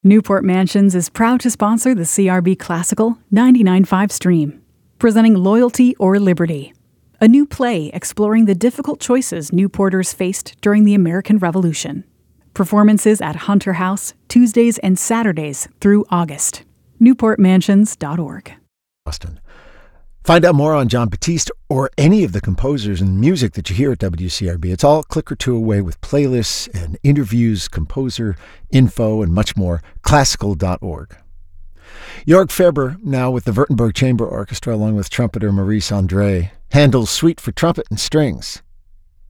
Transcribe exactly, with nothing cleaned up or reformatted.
Newport Mansions is proud to sponsor the C R B Classical ninety-nine point five stream, presenting Loyalty or Liberty, a new play exploring the difficult choices Newporters faced during the American Revolution. Performances at Hunter House, Tuesdays and Saturdays through August. newport mansions dot org. Austin. Find out more on Jon Batiste or any of the composers and music that you hear at W C R B. It's all a click or two away with playlists and interviews, composer, info, and much more. classical dot org. Jörg Ferber, now with the Württemberg Chamber Orchestra, along with trumpeter Maurice André, Handel's Suite for Trumpet and Strings.